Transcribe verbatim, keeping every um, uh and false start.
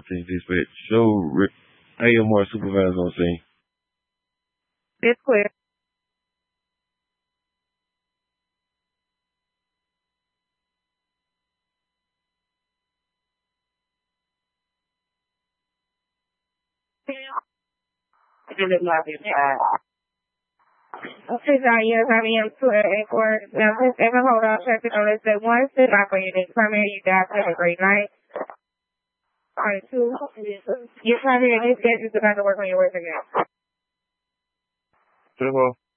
ten dispatch. Show Rick A M R supervisor on scene. It's clear. Okay, so yes, I am to an court. Now, just ever hold on, check it on this. That one, sit back on your next primary, you guys have a great night. All right, two, you're probably at least get you to back to work on your work again. Pretty well.